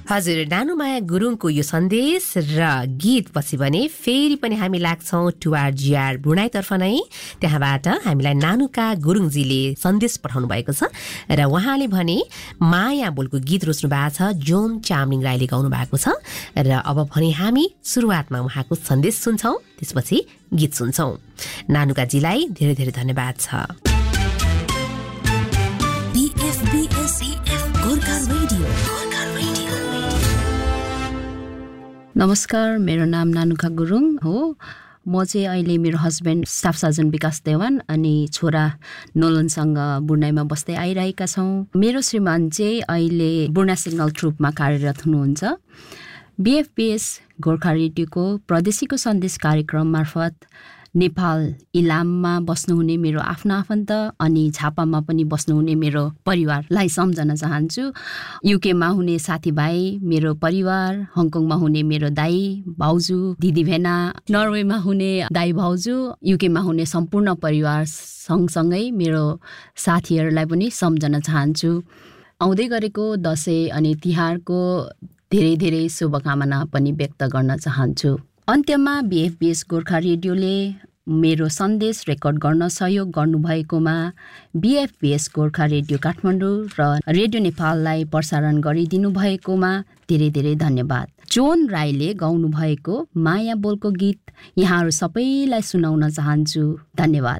हजुर, नानुमाया गुरुङको यो सन्देश र गीत पछि भने फेरि पनि हामी लाग्छौँ टुआरजिआर बुढाइतर्फ नै। त्यहाँबाट हामीलाई नानुका गुरुङजीले सन्देश पठाउनु भएको छ र उहाँले भने माया बोलको गीत रोज्नु भएको छ, जोन चामलिङ राईले गाउनु भएको छ। र अब भने हामी सुरुवातमा उहाँको सन्देश सुन्छौँ, त्यसपछि गीत सुन्छौँ। नानुकाजीलाई धेरै धेरै धन्यवाद छ। नमस्कार, मेरो नाम नानुका गुरुङ हो। म चाहिँ अहिले मेरो हस्बेन्ड स्टाफ सर्जन विकास देवान अनि छोरा नोलनसँग बुर्नाईमा बस्दै आइरहेका छौँ। मेरो श्रीमान चाहिँ अहिले बुर्ना सिग्नल ट्रुपमा कार्यरत हुनुहुन्छ। BFPS गोर्खा रेडियोको प्रदेशीको सन्देश कार्यक्रम मार्फत नेपाल इलाममा बस्नुहुने मेरो आफ्ना आफन्त अनि झापामा पनि बस्नुहुने मेरो परिवारलाई सम्झन चाहन्छु। युकेमा हुने साथीभाइ, मेरो परिवार, हङकङमा हुने मेरो दाई भाउजू दिदी भेना, नर्वेमा हुने दाई भाउजू, युकेमा हुने सम्पूर्ण परिवार सँगसँगै मेरो साथीहरूलाई पनि सम्झन चाहन्छु। आउँदै गरेको दसैँ अनि तिहारको धेरै धेरै शुभकामना पनि व्यक्त गर्न चाहन्छु। अन्त्यमा BFPS गोर्खा रेडियोले मेरो सन्देश रेकर्ड गर्न सहयोग गर्नुभएकोमा BFPS गोर्खा रेडियो काठमाडौँ र रेडियो नेपाललाई प्रसारण गरिदिनु भएकोमा धेरै धेरै धन्यवाद। जोन राईले गाउनु भएको माया बोलको गीत यहाँहरू सबैलाई सुनाउन चाहन्छु। धन्यवाद।